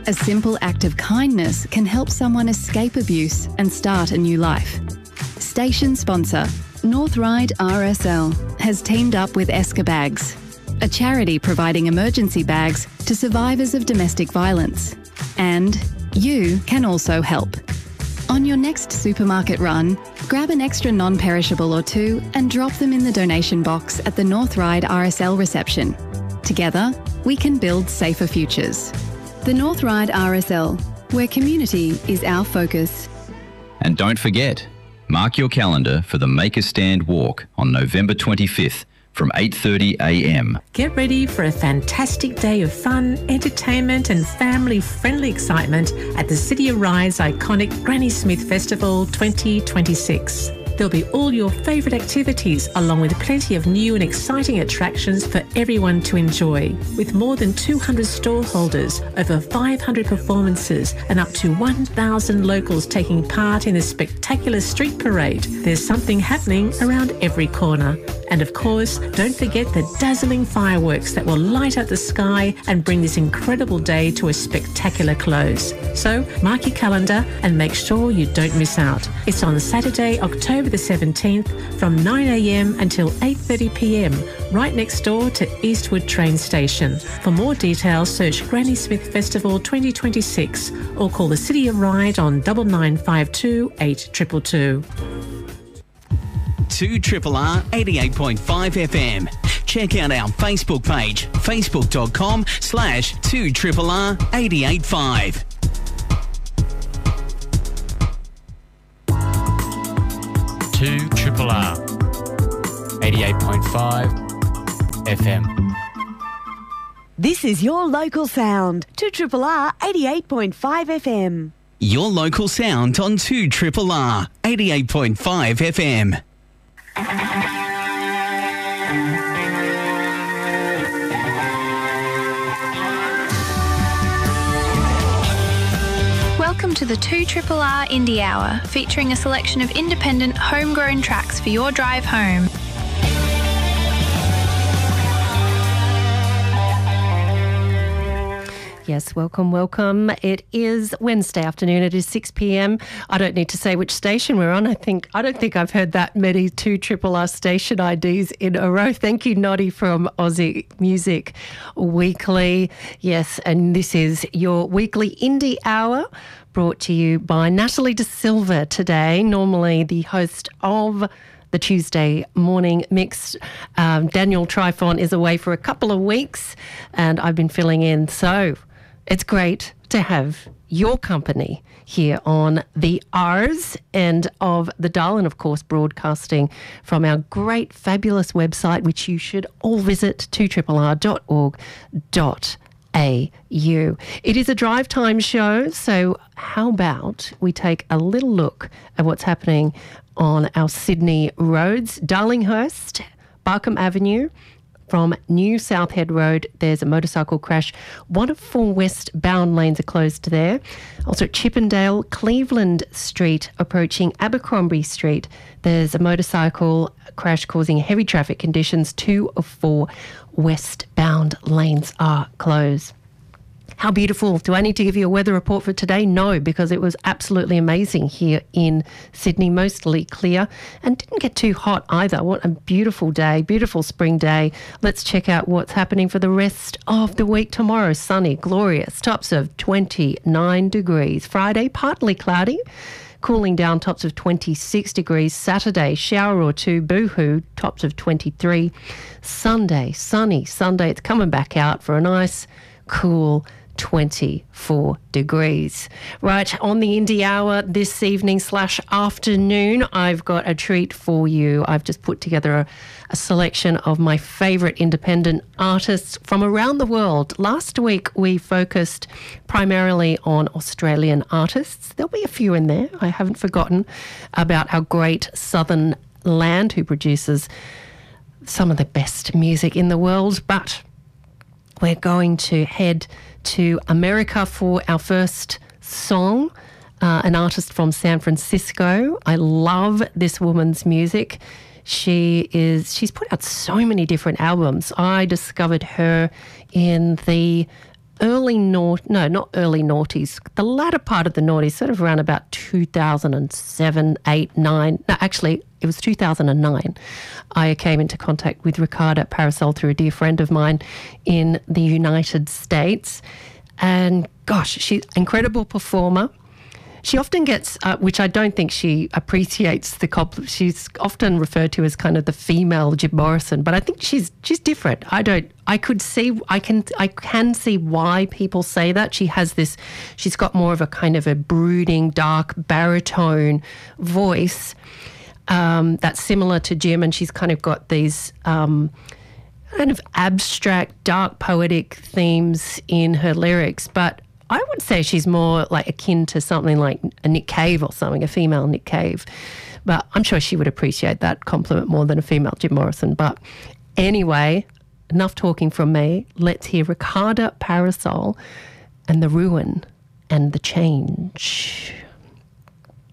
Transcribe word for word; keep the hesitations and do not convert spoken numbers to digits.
A simple act of kindness can help someone escape abuse and start a new life. Station sponsor, North Ryde R S L, has teamed up with Esker Bags, a charity providing emergency bags to survivors of domestic violence. And you can also help. On your next supermarket run, grab an extra non-perishable or two and drop them in the donation box at the North Ryde R S L reception. Together, we can build safer futures. The North Ryde R S L, where community is our focus. And don't forget, mark your calendar for the Make a Stand walk on November twenty-fifth from eight thirty a m. Get ready for a fantastic day of fun, entertainment and family-friendly excitement at the City of Rye's iconic Granny Smith Festival twenty twenty-six. There'll be all your favourite activities along with plenty of new and exciting attractions for everyone to enjoy. With more than two hundred stallholders, over five hundred performances and up to one thousand locals taking part in a spectacular street parade, there's something happening around every corner. And of course, don't forget the dazzling fireworks that will light up the sky and bring this incredible day to a spectacular close. So mark your calendar and make sure you don't miss out. It's on Saturday, October the seventeenth from nine a m until eight thirty p m right next door to Eastwood train station. For more details, search Granny Smith Festival twenty twenty-six or call the City of Ryde on nine nine five two, eight two two two. two R R R eighty-eight point five F M. Check out our Facebook page, facebook.com slash 2RRR 885. two R R R eighty-eight point five F M. This is your local sound, two R R R eighty-eight point five F M. Your local sound on two R R R eighty-eight point five F M. Welcome to the two R R R Indie Hour, featuring a selection of independent, homegrown tracks for your drive home. Yes, welcome, welcome. It is Wednesday afternoon. It is six p m. I don't need to say which station we're on. I think I don't think I've heard that many two R R R station I Ds in a row. Thank you, Noddy from Aussie Music Weekly. Yes, and this is your weekly indie hour, brought to you by Natalie De Silva today, normally the host of the Tuesday morning mix. Um, Daniel Trifon is away for a couple of weeks and I've been filling in. So it's great to have your company here on the R's end of the dial, and of course broadcasting from our great, fabulous website, which you should all visit, two R R R dot org dot A U. It is a drive time show, so how about we take a little look at what's happening on our Sydney roads. Darlinghurst, Barkham Avenue, from New South Head Road, there's a motorcycle crash. One of four westbound lanes are closed there. Also at Chippendale, Cleveland Street, approaching Abercrombie Street, there's a motorcycle crash causing heavy traffic conditions. Two of four westbound lanes are closed. How beautiful. Do I need to give you a weather report for today? No, because it was absolutely amazing here in Sydney, mostly clear and didn't get too hot either. What a beautiful day, beautiful spring day. Let's check out what's happening for the rest of the week. Tomorrow, sunny, glorious, tops of twenty-nine degrees. Friday, partly cloudy, cooling down, tops of twenty-six degrees. Saturday, shower or two, boohoo, tops of twenty-three. Sunday, sunny. Sunday, it's coming back out for a nice, cool twenty-four degrees. Right, on the Indie Hour this evening slash afternoon, I've got a treat for you. I've just put together a, a selection of my favourite independent artists from around the world. Last week we focused primarily on Australian artists. There'll be a few in there. I haven't forgotten about our great Southern land who produces some of the best music in the world, but we're going to head to America for our first song, uh, an artist from San Francisco. I love this woman's music. She is, she's put out so many different albums. I discovered her in the early naught, no, not early noughties, the latter part of the noughties, sort of around about two thousand seven, eight, nine. No, actually, it was two thousand nine. I came into contact with Ricarda Parasol through a dear friend of mine in the United States. And gosh, she's an incredible performer. She often gets, uh, which I don't think she appreciates the compliment. She's often referred to as kind of the female Jim Morrison, but I think she's she's different. I don't. I could see. I can. I can see why people say that. She has this. She's got more of a kind of a brooding, dark baritone voice um, that's similar to Jim, and she's kind of got these. Um, kind of abstract, dark, poetic themes in her lyrics, but I would say she's more like akin to something like a Nick Cave or something, a female Nick Cave. But I'm sure she would appreciate that compliment more than a female Jim Morrison. But anyway, enough talking from me. Let's hear Ricarda Parasol and The Ruin and the Change.